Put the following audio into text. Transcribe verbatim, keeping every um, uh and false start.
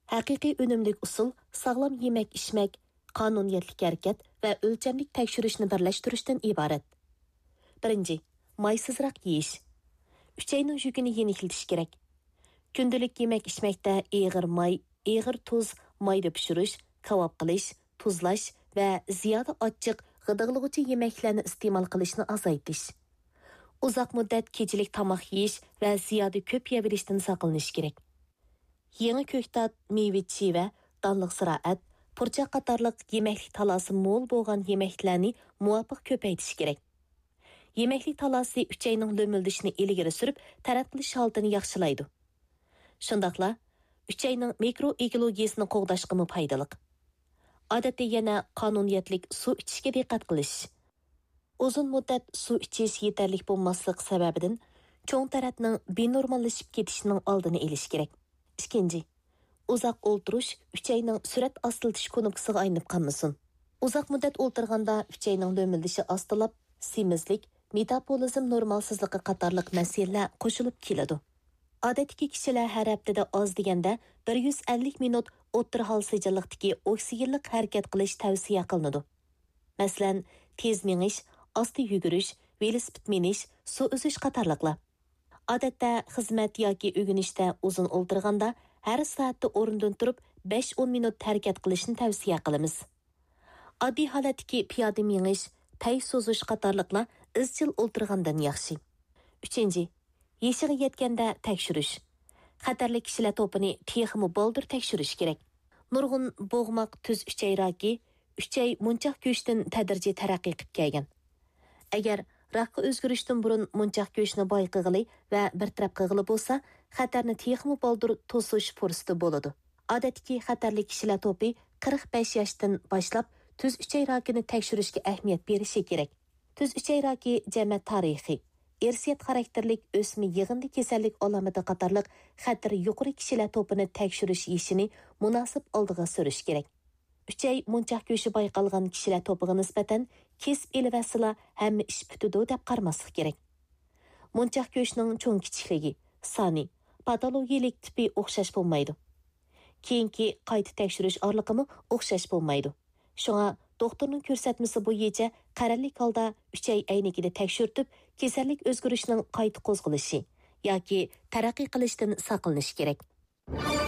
Haqiqiy önümlük usul sağlam yemek içmek, qanuniyetlik hərəkət və ölçəmlik təkşürüşni birləştirishdən ibaret. Birinci, maysızraq yeyiş. Üçeynin yükünü yenikiltiş gerek. Gündəlik yemek içməkdə eğir may, eğir tuz, mayda pişiriş, kavab qilish, tuzlash və ziyoda açıq, gıdıqlıqçı yeməklərini iste'mol qilishni azaytish. Uzaq müddət kechilik tamoq yeyish və ziyoda ko'p yevilishdan saqlanish kerak. Yeni ko'ktat, meyve cheva, donliq ziroat, purchaq qatorliq yeməklik talası mo'l bo'lgan yeməklarni muvofiq ko'paytirish kerak. Yeməklik talası uchayning lo'mildishini ilgari surib, taratilish holatini yaxshilaydi. Shundaqla, uchayning mikroekologiyasini qo'g'dashqimi foydaliq. Odatda yana qonuniyatlik suv ichishga diqqat qilish. Uzun muddat suv ichish yetarli bo'lmasligi sababidan cho'ng tarafning benormallashib ketishining oldini olish kerak. Ikkinchi, uzoq o'ltirish uchayning surat ostiltish knopkasiga aylanib qolmasin. Uzoq muddat o'ltirganda uchayning lo'mildishi ostilab, semizlik, metabolizm normalsizligi qatorliq masalalar qo'shilib keladi. Odatdagi kishilar har haftada oz deganda bir yuz ellik minut o'tir hol sijillikdagi oksigenlik harakat qilish tavsiya qilinadi. Masalan, tez menish, osti yugurish, velosiped minish, suv uzish qatorliqlar. Odatda xizmat yoki o'ginishda uzun o'ltirganda har soatda o'rindan turib besh o'n minut harakat qilishni tavsiya qilamiz. Oddiy holatdagi piyoda menish, pay so'zish qatorliqlar izchil o'ltirgandan yaxshi. Uchinchi, yeshiga yetganda tekshirish. Xatarli kishilar to'pini texmi boldir tekshirish kerak. Nurg'un bo'g'moq tuz uchay raki, uchay munchoq go'shtdan tadrijiy taraqqiy qilib kelgan. Agar raqqa o'zgarishdan burun munchoq go'shtni boy qig'ili va bir taraf qig'ili bo'lsa, xatarni texmi boldir to'sish fursati bo'ladi. Odatdagi xatarli kishilar to'pi qirq besh yoshdan boshlab tuz uchay rakini tekshirishga ahamiyat berishi kerak. Tuz uchay raki jamoat tarixi, irsiyat xarakterlik o'sma yig'indi kasallik alamati qatorliq xatari yuqori kishilar to'pini tekshirish ishini munosib oldiga surish kerak. Uchay munchoq go'shi bayqalgan kishilar to'piga nisbatan kesib elivasila hamma ish butudi deb qarmaslik kerak. Munchoq go'shning cho'ng kichikligi, soni, patologiyalik tipi o'xshash bo'lmaydi. Keyingi qayta tekshirish orliqimi o'xshash bo'lmaydi. Shunga doktorning ko'rsatmasi bo'yicha qarorli holda uchay aynigida tekshirtib, kasallik o'zgarishining qayta qo'zg'alishi yoki taraqqiy qilishdan saqlanish kerak.